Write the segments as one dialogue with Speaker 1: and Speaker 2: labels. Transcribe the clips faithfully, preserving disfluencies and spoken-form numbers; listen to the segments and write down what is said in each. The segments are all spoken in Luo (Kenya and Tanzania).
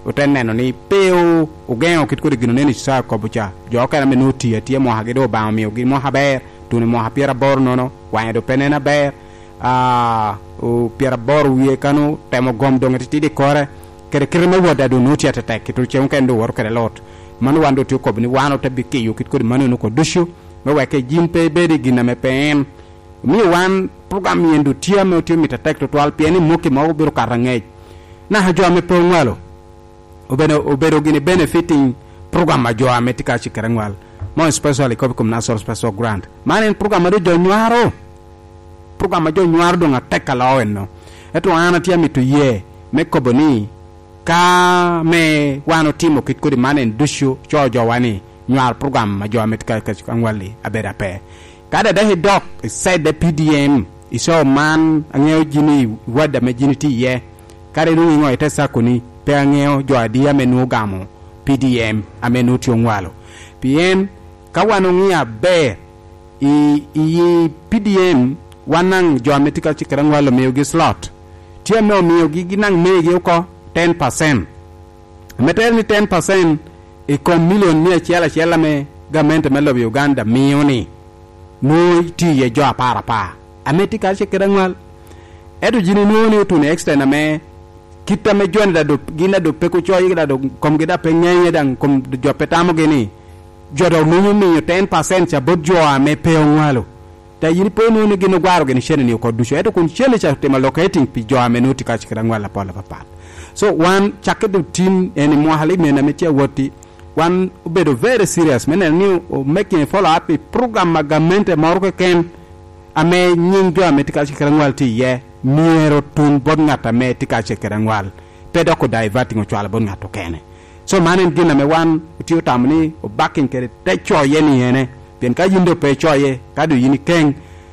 Speaker 1: uteneno ni peu ugeo kit kodi gino neni sa ko bucha jo kana menuti atie mo hagedo ba mi ugi mo haber tuni mo hapiera bor nono wa do penena ber a o piera bor wie kanu temo gom dongati tidi kore kere kere me woda do nuti atata kitu chen kendo wor kere lot manu wando ti ko ni wano tabi ke yo kit kodi manu no ko dushu me wa ke jimpe bedi gina me pem mi wan program yendo tia me ti mi tata to twal pieni moki mo biro karange na ha jo me pe ngalo obeno obero gini benefiting program ma jo ametika chikarangwal mo especially ko kom nasor special grant manen program do jo nyaro program ma jo nyaro do ngateka lawenno eto ana tia mitu ye me koboni ka me wano timo kit ko di manen dushu jo jo wani nyar program ma jo ametika chikarangwali abeda pe kada da he doc said the P D M iso man angeo jini wada me jini ti ye kare no ngo etesa koni pe angeo jo adia menu gamo P D M amenu tiongwalo P M kawano ngia be i i P D M wanang jo ametika chikarangwalo meyogi slot tie me meyogi ginang megi ko ten percent meterni ten percent e kon million mia chiala chiala me gamente melo Uganda mioni no ti ye jo apara pa ametika chikarangwal edu jini no ni to ne extend ame kita me join da do gina do peko choy da do kom gida penyenye dan kom jo petamo geni jo do no mi ten percent cha bodjo ame pe onwalo ta yini po no ni gino gwaro geni shene ni ko dusho eto kun shele cha tema locating pi jo ame noti ka chikira ngwala pala papa so one chakedo team eni mo hali me na metia woti one ubedo very serious men ni making a follow up program magamente morko ken ame nyingo ame tika chikira ngwal ti ye miero tun bon ngata me tika chekerangwal pedo ko diverting ochwala bon ngato kene so manen gina me wan tiyo tamni o backing kere te choye ni ene pen ka yindo pe choye ka do yini keng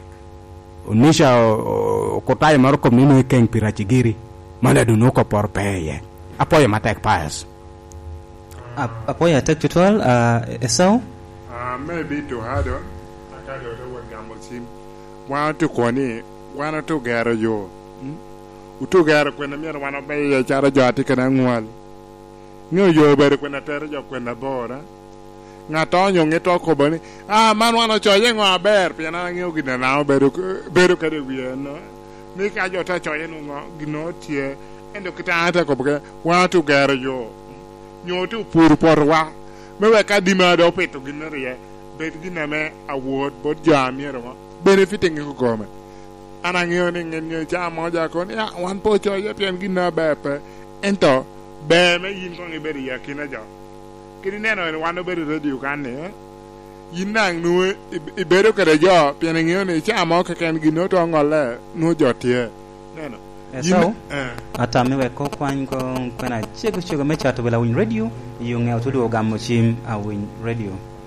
Speaker 1: onisha ko tay maro ko ni no keng pirachigiri manda do no ko por peye apoya matek pass
Speaker 2: apoya tek total uh eso
Speaker 3: uh maybe to hado akado do gambo sim wa to koni wana to garo yo uto garo kwena mier wana be ya chara jo atikana ngwal nyo yo bere kwena tere jo kwena bora ngato nyo ngeto ko bani ah man wana cho ye ngwa ber piana ngyo gina na bere bere kare wiye no mi ka jo ta cho ye no gino tie endo kita ata ko bere wana to garo yo nyo to pur porwa me we ka dima do peto gina re bet gina me award bot jami ro benefiting ko gome ana ngio ni ngio cha moja ko ya wan po cho ye pien gina bepe ento be me yin ko ngiberi ya kina jo kini neno ni wan oberi radio kan ne yinang nu ibero kare jo pien ngio ni cha mo ka ken gino to ngole nu jo tie neno
Speaker 2: eso ata me we ko kwan ko kana chego chego me chato bela win radio yung auto do gamo chim a win radio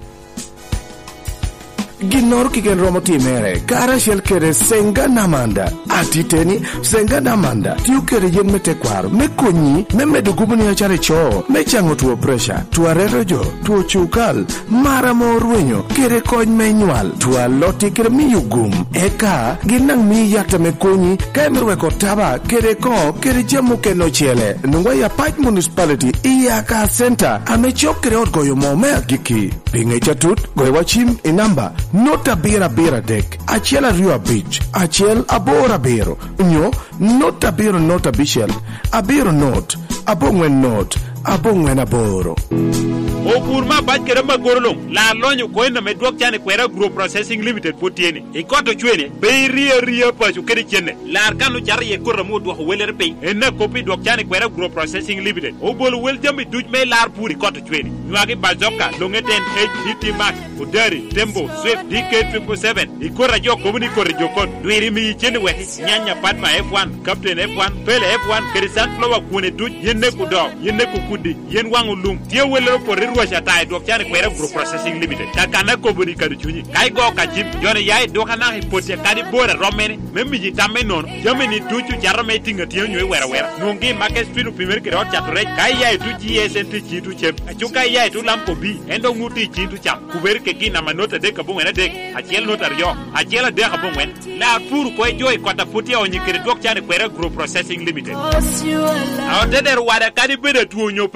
Speaker 4: Ginor kigen romo timere kara shel kere senga namanda atiteni senga namanda tiu kere yen mete kwaro me konyi me medo gubuni achare cho me chango tuo pressure tuo rerojo tuo chukal mara morwenyo kere kony menyual tuo loti kere miyugum eka ginang mi yakta me konyi kaya mirwe kotaba kere ko kere jamu keno chele nungwa ya Pike Municipality iya ka center ame chok kere ot goyo mo me agiki pinge chatut goyo wachim inamba nota bira bira dek achiel ariyo abich achiel aboro abiro nyo nota biro nota bichel abiro not abongwen not abongwen aboro
Speaker 5: Opurma bajkere magorolong la lonyo ko na medwok chane kwera group processing limited potiene e koto chwene be ria ria pa chu kede chenne la kanu jar ye ko ramo do weler pe enna kopi dok chane kwera group processing limited o bol wel jambi duj me lar puri koto chwene nwagi bazoka longeten ht max udari tembo swift D K seven seven e ko radio komuni ko radio kon dwiri mi chenne we nyanya patma F one captain F one pele F one kerisan flower kune duj yenne ku do yenne ku kudi yen wangu lum tie welero por Russia tai dok chane kwera group processing limited takana ko boni kadu chunyi kai go ka jim jone yai dokana hipote kadi bora romene membi jitame non jameni tuchu jarame tinga tie nywe wera wera nungi market street primer kero chatre kai yai tu G S N T chitu chem achuka yai tu lampo bi endo nguti chitu cham kuber ke kina manota de kabon ena de achiel notar yo achiel de kabon wen la furu ko joy kota puti onyi kere dok chane kwera group processing limited awteder wada kadi bede tu onyo